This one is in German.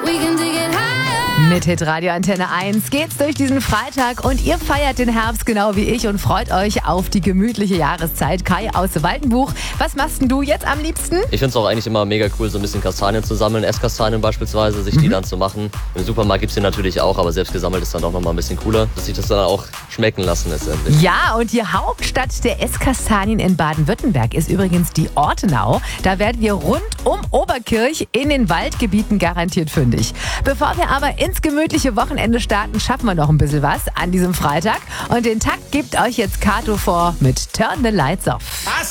Mit Hitradio Antenne 1 geht's durch diesen Freitag und ihr feiert den Herbst genau wie ich und freut euch auf die gemütliche Jahreszeit. Kai aus Waldenbuch, was machst denn du jetzt am liebsten? Ich finde es auch eigentlich immer mega cool, so ein bisschen Kastanien zu sammeln, Esskastanien beispielsweise, sich die dann zu machen. Im Supermarkt gibt es die natürlich auch, aber selbst gesammelt ist dann auch nochmal ein bisschen cooler, dass sich das dann auch schmecken lassen letztendlich. Ja, und die Hauptstadt der Esskastanien in Baden-Württemberg ist übrigens die Ortenau. Da werdet ihr rund um Oberkirch in den Waldgebieten garantiert fündig. Bevor wir aber ins gemütliche Wochenende starten, schaffen wir noch ein bisschen was an diesem Freitag. Und den Takt gibt euch jetzt Kato vor mit Turn the Lights Off.